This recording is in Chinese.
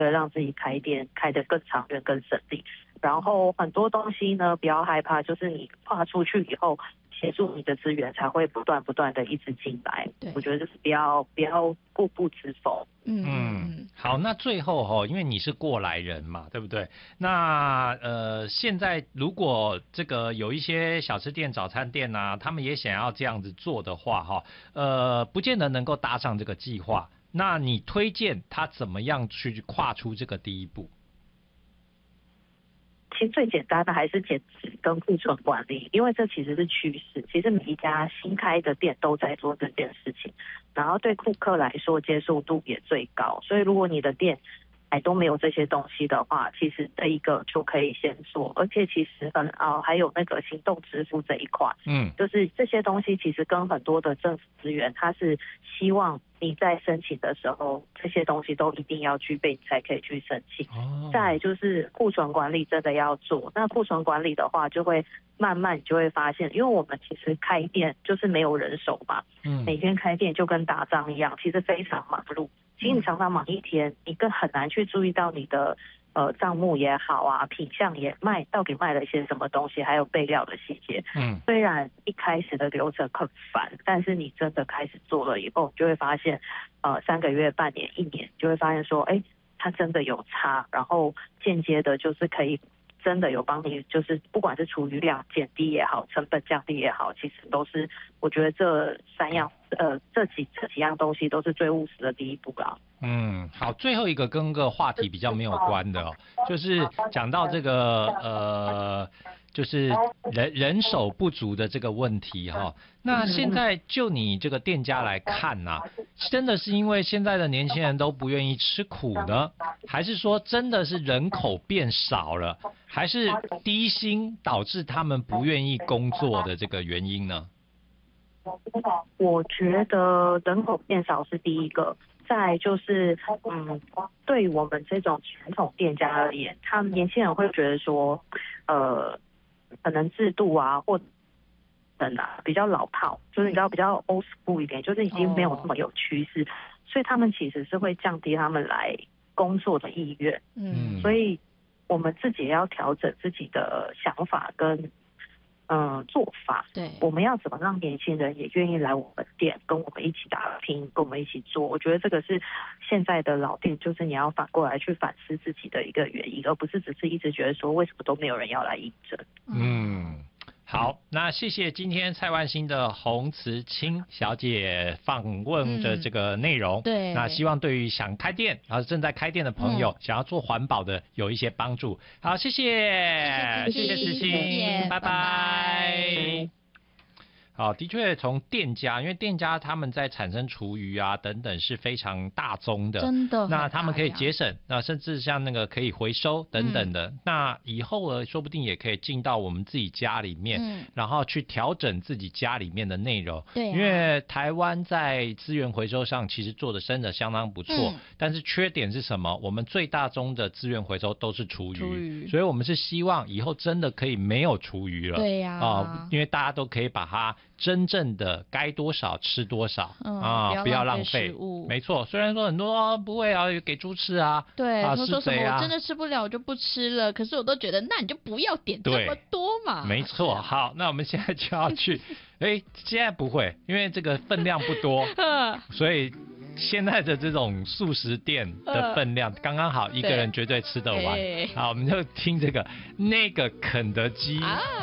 让自己开店开得更长远、更省力。然后很多东西呢，不要害怕，就是你跨出去以后，协助你的资源才会不断的一直进来。我觉得就是不要固步自封。 好，那最后因为你是过来人嘛，对不对？那现在如果这个有一些小吃店、早餐店啊，他们也想要这样子做的话不见得能够搭上这个计划。那你推荐他怎么样去跨出这个第一步？ 其实最简单的还是减脂跟库存管理，因为这其实是趋势。其实每一家新开的店都在做这件事情，然后对顾客来说接受度也最高。所以如果你的店还都没有这些东西的话，其实这一个就可以先做。而且其实还有那个行动支付这一块，就是这些东西其实跟很多的政府资源，它是希望你在申请的时候，这些东西都一定要具备，你才可以去申请。再来就是库存管理真的要做，那库存管理的话，就会慢慢你就会发现，因为我们其实开店就是没有人手嘛，每天开店就跟打仗一样，其实非常忙碌。其实你常常忙一天，你更很难去注意到你的账目也好啊，品项也到底卖了一些什么东西，还有备料的细节。虽然一开始的流程很烦，但是你真的开始做了以后，你就会发现3个月、半年、1年，就会发现说，它真的有差，然后间接的就是可以真的有帮你，就是不管是厨余量减低也好，成本降低也好，其实都是我觉得这几样东西都是最务实的第一步啦。 好，最后一个跟个话题比较没有关的就是讲到这个就是人手不足的这个问题那现在就你这个店家来看真的是因为现在的年轻人都不愿意吃苦呢，还是说真的是人口变少了，还是低薪导致他们不愿意工作的这个原因呢？ 我觉得人口变少是第一个，再来就是对我们这种传统店家而言，他们年轻人会觉得说可能制度啊或比较老套，就是你知道比较 old school 一点，就是已经没有那么有趋势，所以他们其实是会降低他们来工作的意愿。所以我们自己也要调整自己的想法跟做法。对，我们要怎么让年轻人也愿意来我们店，跟我们一起打拼，跟我们一起做？我觉得这个是现在的老店，就是你要反过来去反思自己的一个原因，而不是只是一直觉得说为什么都没有人要来应征。 好，那谢谢今天蔡万兴的洪慈清小姐访问的这个内容。对，那希望对于想开店正在开店的朋友，想要做环保的有一些帮助。好，谢谢慈清，拜拜。好，的确从店家，因为店家他们在产生厨余啊等等是非常大宗的，真的，那他们可以节省，那甚至像那个可以回收等等的，那以后呢，说不定也可以进到我们自己家里面，然后去调整自己家里面的内容。对，因为台湾在资源回收上其实做的真的相当不错，但是缺点是什么？我们最大宗的资源回收都是厨余，所以我们是希望以后真的可以没有厨余了。对呀，因为大家都可以把它真正的该多少吃多少不要浪费。没错，虽然说很多不会给猪吃对，他说什么我真的吃不了我就不吃了，可是我都觉得那你就不要点这么多嘛。没错，好，那我们现在就要去现在不会，因为这个分量不多所以现在的这种素食店的分量刚刚好，一个人绝对吃得完。好，我们就听这个那个肯德基